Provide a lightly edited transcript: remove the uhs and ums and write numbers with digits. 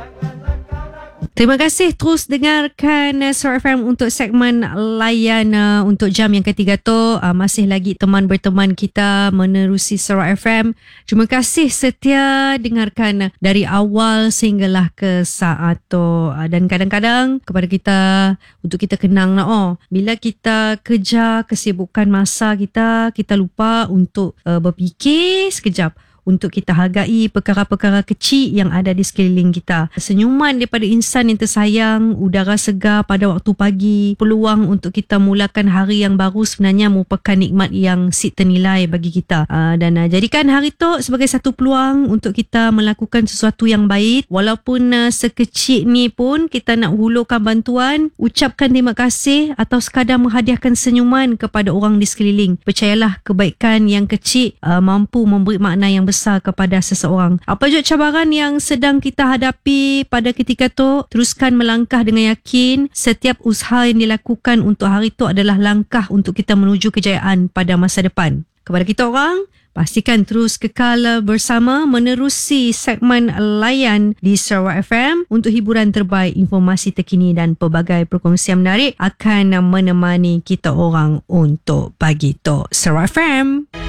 Terima kasih terus dengarkan Suara FM untuk segmen layan untuk jam yang ketiga tu. Masih lagi teman berteman kita menerusi Suara FM. Terima kasih setia dengarkan dari awal sehinggalah ke saat tu. Dan kadang-kadang kepada kita, untuk kita kenang bila kita kejar kesibukan masa kita, kita lupa untuk berfikir sekejap untuk kita hargai perkara-perkara kecil yang ada di sekeliling kita. Senyuman daripada insan yang tersayang, udara segar pada waktu pagi, peluang untuk kita mulakan hari yang baru sebenarnya merupakan nikmat yang si ternilai bagi kita. Dan jadikan hari tu sebagai satu peluang untuk kita melakukan sesuatu yang baik. Walaupun sekecil ni pun kita nak hulurkan bantuan, ucapkan terima kasih atau sekadar menghadiahkan senyuman kepada orang di sekeliling. Percayalah, kebaikan yang kecil mampu memberi makna yang besar kepada seseorang. Apa juga cabaran yang sedang kita hadapi pada ketika tu, teruskan melangkah dengan yakin. Setiap usaha yang dilakukan untuk hari tu adalah langkah untuk kita menuju kejayaan pada masa depan. Kepada kita orang, pastikan terus kekal bersama menerusi segmen layan di Sarawak FM untuk hiburan terbaik, informasi terkini dan pelbagai perkongsian menarik akan menemani kita orang untuk pagi tu. Sarawak FM.